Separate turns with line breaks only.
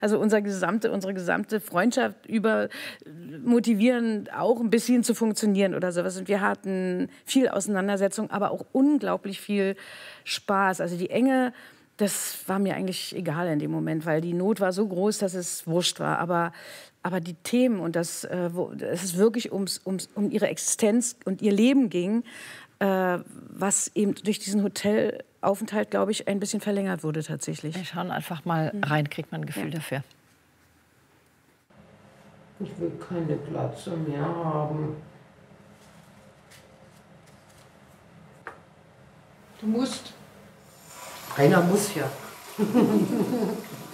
Also unsere gesamte Freundschaft über motivieren auch ein bisschen zu funktionieren oder sowas. Und wir hatten viel Auseinandersetzung, aber auch unglaublich viel Spaß. Also die Enge, das war mir eigentlich egal in dem Moment, weil die Not war so groß, dass es wurscht war. Aber die Themen und dass es wirklich um ihre Existenz und ihr Leben ging, was eben durch diesen Hotelaufenthalt, glaube ich, ein bisschen verlängert wurde tatsächlich.
Wir schauen einfach mal rein, kriegt man ein Gefühl dafür.
Ich will keine Glatze mehr haben. Du musst. Einer muss ja.